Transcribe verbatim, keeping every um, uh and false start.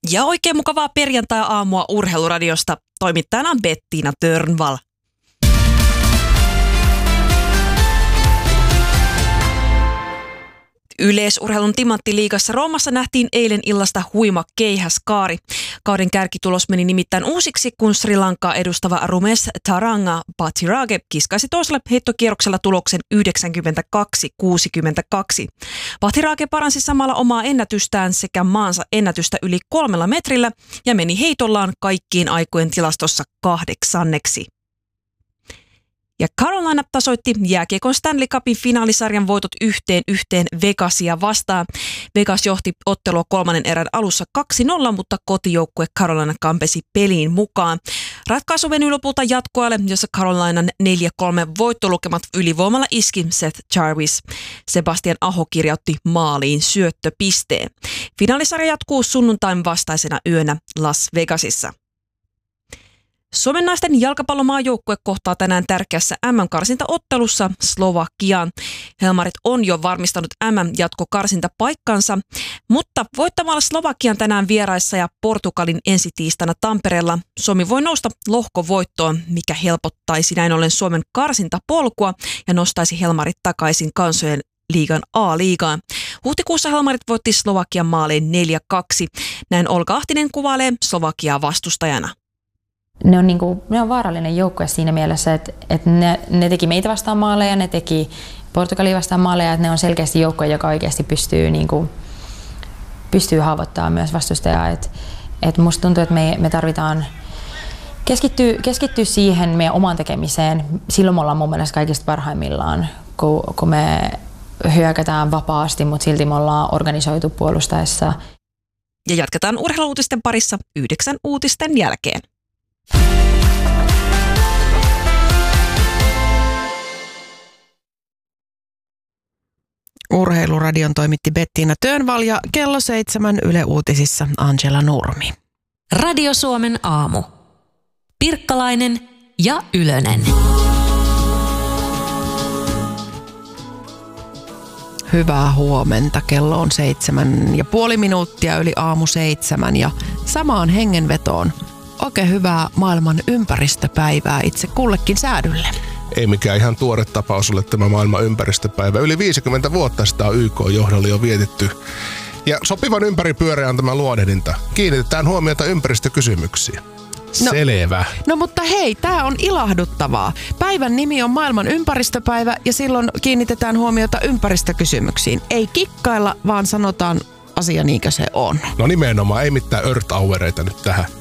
Ja oikein mukavaa perjantai-aamua Urheiluradiosta. Toimittajana on Bettina Törnvall. Yleisurheilun timanttiliigassa Roomassa nähtiin eilen illasta huima keihäskaari. Kauden kärkitulos meni nimittäin uusiksi, kun Sri Lankaa edustava Rumesh Tharanga Bhattirage kiskaisi toisella heittokierroksella tuloksen yhdeksänkymmentäkaksi kuusikymmentäkaksi. Bhattirage paransi samalla omaa ennätystään sekä maansa ennätystä yli kolmella metrillä ja meni heitollaan kaikkien aikojen tilastossa kahdeksanneksi. Ja Carolina tasoitti jääkiekon Stanley Cupin finaalisarjan voitot yhteen yhteen Vegasia vastaan. Vegas johti ottelua kolmannen erän alussa kaksi nolla, mutta kotijoukkue Carolina kampesi peliin mukaan. Ratkaisu venyi lopulta jatkoajalle, jossa Carolinan neljä kolme voittolukemat ylivoimalla iski Seth Jarvis. Sebastian Aho kirjautti maaliin syöttöpisteen. Finaalisarja jatkuu sunnuntain vastaisena yönä Las Vegasissa. Suomen naisten jalkapallomaajoukkue kohtaa tänään tärkeässä M M-karsintaottelussa Slovakiaan. Helmarit on jo varmistanut M M-jatkokarsintapaikkansa, mutta voittamalla Slovakian tänään vieraissa ja Portugalin ensi tiistaina Tampereella Suomi voi nousta lohkovoittoon, mikä helpottaisi näin ollen Suomen karsintapolkua ja nostaisi Helmarit takaisin kansojen liigan A-liigaan. Huhtikuussa Helmarit voitti Slovakian maaliin neljä kaksi. Näin Olga Ahtinen kuvailee Slovakiaa vastustajana. Ne on, niinku, ne on vaarallinen joukkue siinä mielessä, että, että ne, ne teki meitä vastaan maaleja, ne teki Portugalia vastaan maaleja, että ne on selkeästi joukkue, joka oikeasti pystyy, niinku, pystyy haavoittamaan myös vastustajaa. Et, et musta tuntuu, että me, me tarvitaan keskittyä, keskittyä siihen meidän omaan tekemiseen. Silloin me ollaan mun mielestä kaikista parhaimmillaan, kun, kun me hyökätään vapaasti, mutta silti me ollaan organisoitu puolustaessa. Ja jatketaan urheiluutisten parissa yhdeksän uutisten jälkeen. Urheiluradion toimitti Bettina Törnvall ja kello seitsemän Yle Uutisissa Angela Nurmi. Radio Suomen aamu. Pirkkalainen ja Ylönen. Hyvää huomenta. Kello on seitsemän ja puoli minuuttia yli aamu seitsemän ja samaan hengenvetoon. Oikein hyvää maailman ympäristöpäivää itse kullekin säädylle. Ei mikään ihan tuore tapaus ole tämä maailman ympäristöpäivä. Yli viisikymmentä vuotta sitä on Y K-johdolla jo vietetty. Ja sopivan ympäripyöreä on tämä luonnehdinta. Kiinnitetään huomiota ympäristökysymyksiin. No, Selvä. No mutta hei, tää on ilahduttavaa. Päivän nimi on maailman ympäristöpäivä ja silloin kiinnitetään huomiota ympäristökysymyksiin. Ei kikkailla, vaan sanotaan asia niinkö se on. No nimenomaan, ei mitään Earth Houreita nyt tähän.